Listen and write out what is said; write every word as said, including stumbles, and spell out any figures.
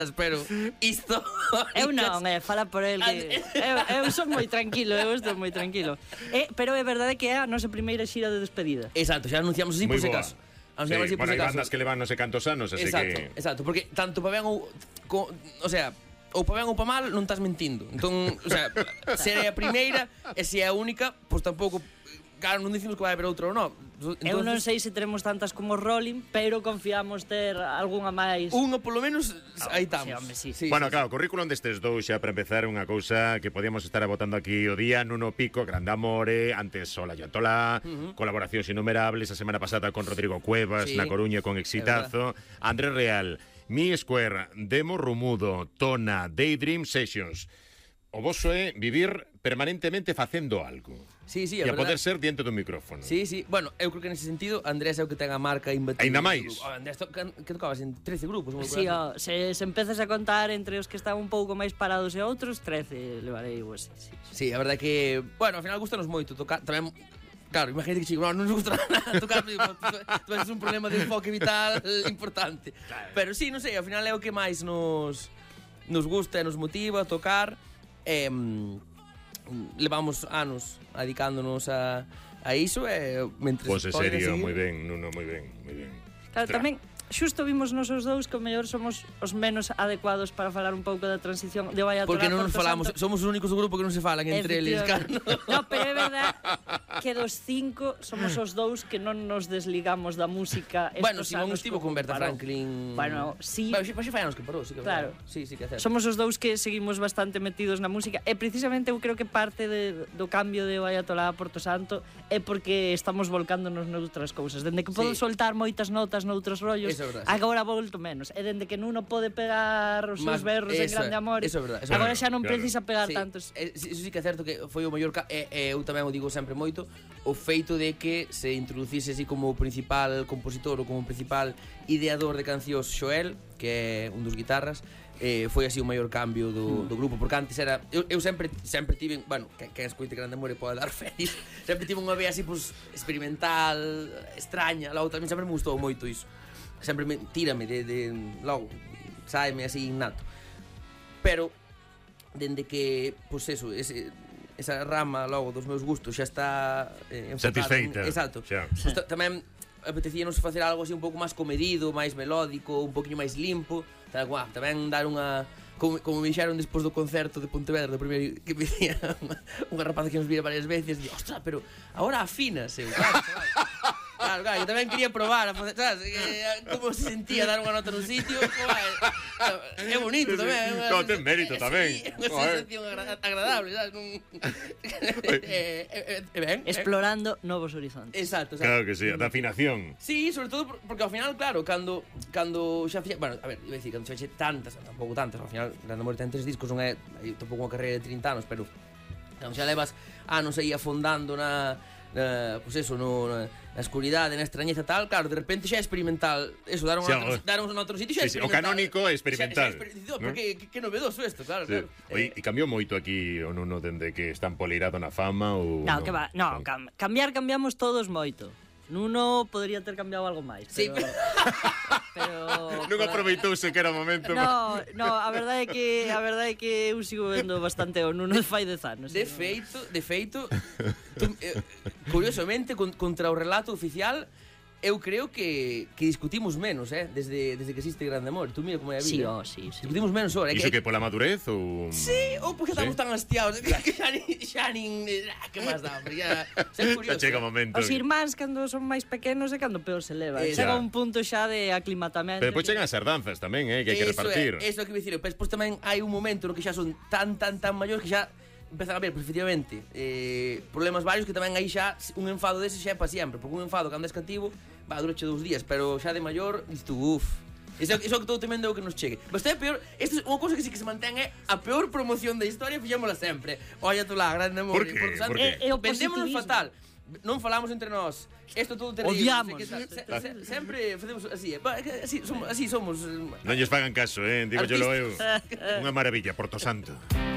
pero isto... Eu non, eh, fala por el que... eu, eu son moi tranquilo, eu estou moi tranquilo. Eh, pero é verdade que é a nosa primeira xira de despedida. Exacto, xa anunciamos así por se caso. Anunciamos así por bueno, se hai caso. bandas que levan non sei cantos anos, así exacto, que... Exacto, porque tanto pa ben ou... Co, o sea, ou pa ben ou pa mal, non estás mentindo. Entón, o sea, se é a primeira e se é a única, pois tampouco... Claro, non dicimos que vai haber outro ou non. Entonces, eu non sei se teremos tantas como Rolling, pero confiamos ter algunha máis. Unha polo menos aí estamos. Sí, hombre, sí. Sí, bueno, sí, claro, sí. o currículum destes dous xa para empezar unha cousa que podíamos estar abotando aquí o día, Nuno Pico, Grande Amore, antes Ola Yatolá, uh-huh. colaboracións innumerables, a semana pasada con Rodrigo Cuevas, sí. na Coruña con Exitazo, Andrés Real, Mi Square, Demo Rumudo, Tona, Daydream Sessions. O voso é vivir permanentemente facendo algo. Sí, sí, e a poder ser diante do micrófono. Sí, sí. Bueno, eu creo que nese sentido Andrés é o que ten a marca imbatida. Ainda máis. Oh, Andrés, to, que, que tocabas en trece grupos. Sí, oh, se, se empezas a contar entre os que están un pouco máis parados e outros, trece levarei eu así. Sí, sí. sí, a verdade é que, bueno, ao final gustanos moito tocar, tamén. Claro, imagínate que chico, no, non nos gusta nada tocar, tú es un problema de enfoque vital importante. Claro. Pero sí, non sei, ao final é o que máis nos nos gusta e nos motiva a tocar. Eh, levamos anos dedicándonos a, a iso e mentre pois é serio, moi ben, Nuno, moi ben, moi ben. Claro, Tra tamén xusto vimos nosos dous que o mellor somos os menos adecuados para falar un pouco da transición de Vai a Porque non nos Porto falamos, Santo. somos os únicos do grupo que non se falan entre eles, claro. No, pero é verdade que dos cinco somos os dous que non nos desligamos da música. Bueno, Simón estivo con Berta parou. Franklin. Bueno, sí. Bueno, xe fai anos que parou, sí que claro. Sí, sí que é certo. Somos os dous que seguimos bastante metidos na música e precisamente eu creo que parte de, do cambio de Vai a Porto Santo é porque estamos volcándonos noutras cousas. Dende que podo sí. soltar moitas notas noutros rollos, agora volto menos. E dende que Nuno pode pegar os seus berros en Grande Amore, eso é verdade, eso agora claro, xa non claro. precisa pegar sí, tantos. Eso sí que é certo que foi o maior ca e, e eu tamén o digo sempre moito, o feito de que se introducise así como principal compositor ou como principal ideador de cancións Xoel, que é un dos guitarras, eh, foi así o maior cambio do, do grupo, porque antes era eu, eu sempre sempre tive, bueno, que, que escoite Grande Amore pode dar feliz, sempre tive unha vea así pues, experimental, extraña, logo tamén sempre me gustou moito iso. Sempre me, tírame de, de logo, sáeme así innato. Pero dende que, pois pues eso, ese, esa rama logo dos meus gustos xa está eh, satisfeita. Exacto. Pues, tamén apetecíanos facer algo así un pouco máis comedido, máis melódico, un poquinho máis limpo. Tal, guau, tamén dar unha como, como me dixeron despois do concerto de Pontevedra, do primeiro que me dicía unha, unha rapaza que nos vira varias veces, e ostras, pero agora afinas, eu, claro, claro. Claro, claro, eu tamén quería probar, sabes, como se sentía dar unha nota nun sitio, é bonito tamén. No, ten mérito tamén. É unha sensación agradable, sabes? É ben. Explorando novos horizontes. Exacto, exacto. Claro que sí, da afinación. Sí, sobre todo porque ao final, claro, cando cando xa fixe, bueno, a ver, iba a dicir, cando xa fixe tantas, tampouco tantas, ao final, Grande Amore ten tres discos, non é tampouco unha carreira de trinta anos, pero cando xa levas anos aí afondando na Uh, pues eso, no, na, na escuridade, na extrañeza tal, claro, de repente xa é experimental. Eso, daron sí, a daron a outro sitio xa é sí, sí, o canónico é experimental. Xa, xa é exper ¿no? Porque que, que novedoso isto, claro, sí. claro. Oye, e cambiou moito aquí o Nuno dende que está empoleirado na fama ou no, no? que va, no, cam cambiar cambiamos todos moito. Nuno podría ter cambiado algo máis, pero... Sí. pero non aproveitouse que era o momento. No, no, a verdade é que a verdade é que eu sigo vendo bastante o Nuno de fai dez anos. De feito, de feito, tú, eh, curiosamente con, contra o relato oficial eu creo que, que discutimos menos, eh, desde, desde que existe Grande Amore. Tú mira como é a vida. Sí, oh, sí, sí. Discutimos menos ahora. Iso que, que pola madurez ou... Sí, ou porque estamos ¿sí? tan hastiados que xa nin... Xa nin que máis dá, hombre, xa... Xa curioso. Xa chega o momento. Os irmáns, cando son máis pequenos, é cando peor se leva. Eh, chega un punto xa de aclimatamento. Pero depois chegan as herdanzas tamén, eh, que hai que repartir. Eso é, eso é que me dicir. Despois tamén hai un momento no que xa son tan, tan, tan maiores que xa empezan a ver, pues, efectivamente, eh, problemas varios que tamén aí xa un enfado dese xa é pa sempre, porque un enfado cando és cativo va a durache dous días, pero xa de maior dices tú, uff, iso é que todo temendo o que nos chegue. Mas é peor, isto é unha cousa que sí que se mantén, é a peor promoción da historia, fixémola sempre. Olla tú lá, Grande Amore. Por que? Por que? É, é vendémonos fatal. Non falamos entre nós. Isto todo terrible. Odiamos. Se, se, se, sempre facemos así, eh. así somos, así somos. Non lles fagan caso, eh, digo yo lo eu. Unha maravilla, Porto Santo.